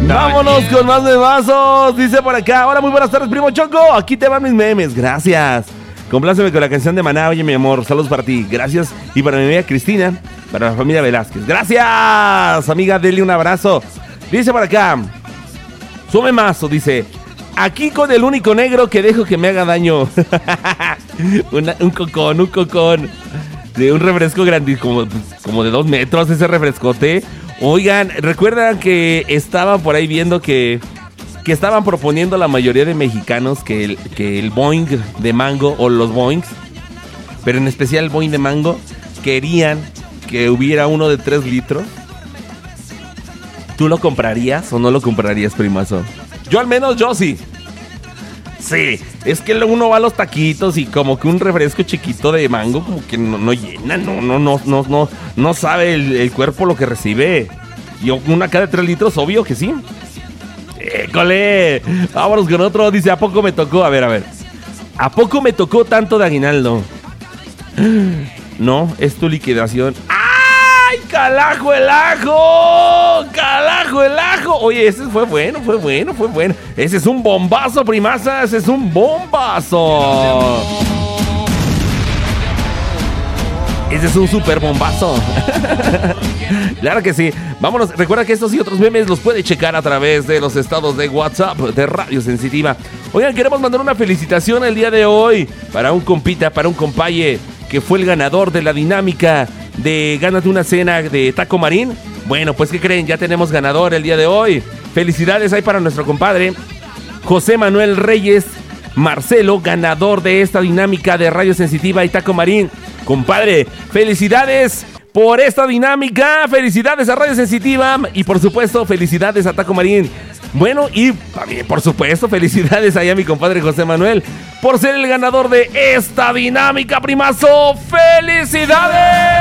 Vámonos con más memazos. Dice por acá: hola, muy buenas tardes, primo Choco. Aquí te van mis memes, gracias. Compláceme con la canción de Maná, oye mi amor, saludos para ti, gracias. Y para mi amiga Cristina, para la familia Velázquez, gracias, amiga, dele un abrazo. Dice por acá, su memazo, dice: aquí con el único negro que dejo que me haga daño. un cocón. De un refresco grande, como de 2 metros ese refrescote. Oigan, ¿recuerdan que estaban por ahí viendo que estaban proponiendo la mayoría de mexicanos que el Boing de mango, o los Boings, pero en especial el Boing de mango, querían que hubiera uno de 3 litros? ¿Tú lo comprarías o no lo comprarías, primazo? Yo al menos, yo sí. Sí, es que luego uno va a los taquitos y como que un refresco chiquito de mango como que no llena, no sabe el cuerpo lo que recibe. Y una acá de 3 litros, obvio que sí. ¡École! Vámonos con otro. Dice: ¿a poco me tocó? A ver. ¿A poco me tocó tanto de aguinaldo? No, es tu liquidación. ¡Ay! ¡Calajo el ajo! ¡Calajo el ajo! Oye, ese fue bueno. Ese es un bombazo, primaza. Ese es un bombazo. Ese es un super bombazo. Claro que sí. Vámonos. Recuerda que estos y otros memes los puede checar a través de los estados de WhatsApp de Radio Sensitiva. Oigan, queremos mandar una felicitación el día de hoy para un compita, para un compaye que fue el ganador de la dinámica de Gánate una cena de Taco Marín. Bueno, pues ¿qué creen? Ya tenemos ganador el día de hoy. Felicidades ahí para nuestro compadre José Manuel Reyes Marcelo, ganador de esta dinámica de Radio Sensitiva y Taco Marín. Compadre, felicidades por esta dinámica, felicidades a Radio Sensitiva y por supuesto felicidades a Taco Marín. Bueno, y también por supuesto felicidades ahí a mi compadre José Manuel por ser el ganador de esta dinámica, primazo. ¡Felicidades!